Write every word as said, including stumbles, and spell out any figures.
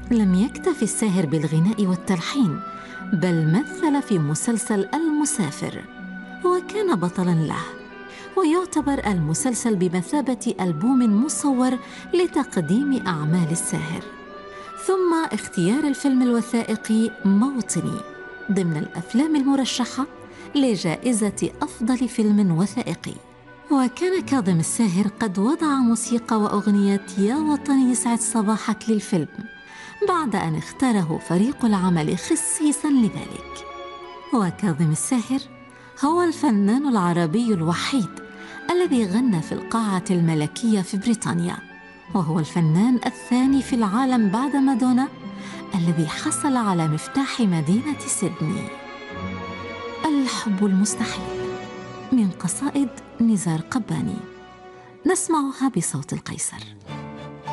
لم يكتف الساهر بالغناء والتلحين، بل مثل في مسلسل المسافر وكان بطلاً له، ويعتبر المسلسل بمثابة ألبوم مصور لتقديم أعمال الساهر. ثم اختيار الفيلم الوثائقي موطني ضمن الأفلام المرشحة لجائزة أفضل فيلم وثائقي. وكان كاظم الساهر قد وضع موسيقى وأغنية يا وطني يسعد صباحك للفيلم بعد أن اختاره فريق العمل خصيصاً لذلك. وكاظم الساهر هو الفنان العربي الوحيد الذي غنى في القاعة الملكية في بريطانيا، وهو الفنان الثاني في العالم بعد مادونا الذي حصل على مفتاح مدينة سيدني. الحب المستحيل من قصائد نزار قباني، نسمعها بصوت القيصر.